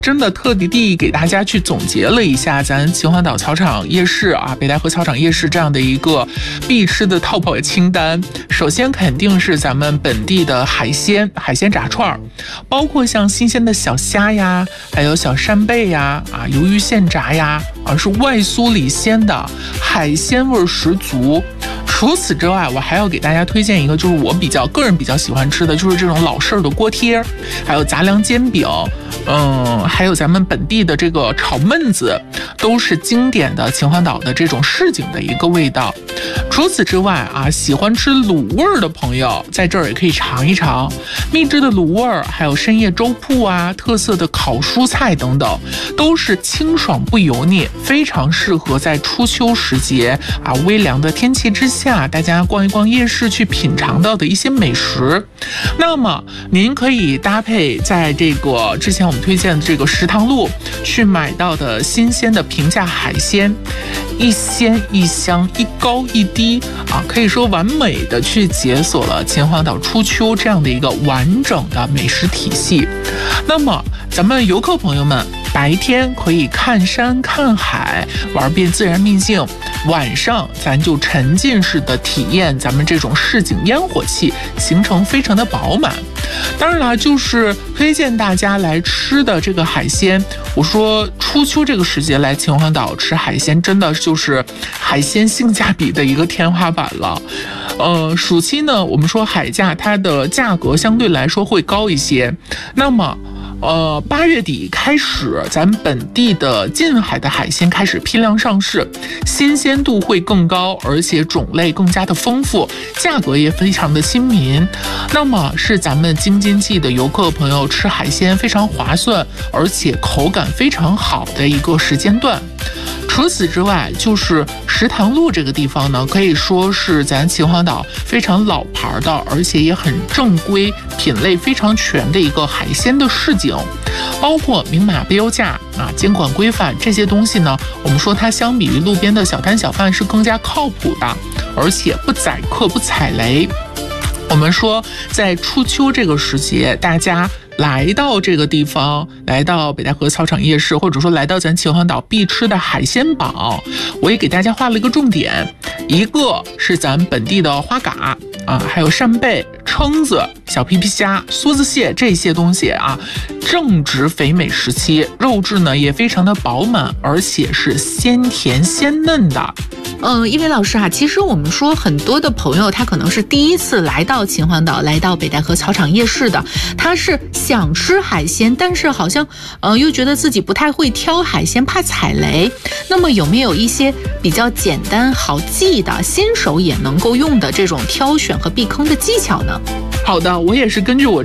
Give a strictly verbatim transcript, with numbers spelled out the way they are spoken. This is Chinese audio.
真的特地地给大家去总结了一下咱秦皇岛草场夜市啊，北戴河草场夜市这样的一个必吃的 top 清单。首先肯定是咱们本地的海鲜，海鲜炸串，包括像新鲜的小虾呀，还有小扇贝呀，啊，鱿鱼现炸呀，啊，是外酥里鲜的，海鲜味十足。除此之外，我还要给大家推荐一个，就是我比较个人比较喜欢吃的，就是这种老式的锅贴，还有杂粮煎饼，嗯，还有咱们本地的这个炒焖子，都是经典的秦皇岛的这种市井的一个味道。除此之外啊，喜欢吃卤味儿的朋友在这儿也可以尝一尝秘制的卤味儿，还有深夜粥铺啊，特色的烤蔬菜等等，都是清爽不油腻，非常适合在初秋时节啊微凉的天气之下，大家逛一逛夜市去品尝到的一些美食。那么您可以搭配在这个之前我们推荐的这个食堂路去买到的新鲜的平价海鲜，一鲜一香，一高一低啊，可以说完美的去解锁了秦皇岛初秋这样的一个完整的美食体系。那么咱们游客朋友们白天可以看山看海，玩遍自然秘境，晚上咱就沉浸式的体验咱们这种市井烟火气，行程非常的饱满。当然了，就是推荐大家来吃的这个海鲜，我说初秋这个时节来秦皇岛吃海鲜，真的就是海鲜性价比的一个天花板了。呃，暑期呢，我们说海价它的价格相对来说会高一些，那么呃，八月底开始，咱本地的近海的海鲜开始批量上市，新鲜度会更高，而且种类更加的丰富，价格也非常的亲民。那么是咱们京津冀的游客朋友吃海鲜非常划算，而且口感非常好的一个时间段。除此之外，就是食堂路这个地方呢，可以说是咱秦皇岛非常老牌的，而且也很正规，品类非常全的一个海鲜的市井，包括明码标价啊，监管规范这些东西呢，我们说它相比于路边的小摊小贩是更加靠谱的，而且不宰客不踩雷。我们说在初秋这个时节，大家来到这个地方，来到北戴河草场夜市，或者说来到咱秦皇岛必吃的海鲜榜，我也给大家画了一个重点，一个是咱本地的花蛤啊，还有扇贝、蛏子、小皮皮虾、梭子蟹这些东西啊，正值肥美时期，肉质呢也非常的饱满，而且是鲜甜鲜嫩的。 嗯，一伟老师啊，其实我们说很多的朋友他可能是第一次来到秦皇岛，来到北戴河草场夜市的，他是想吃海鲜，但是好像呃又觉得自己不太会挑海鲜，怕踩雷。那么有没有一些比较简单好记的，新手也能够用的这种挑选和避坑的技巧呢？ 好的，我也是根据我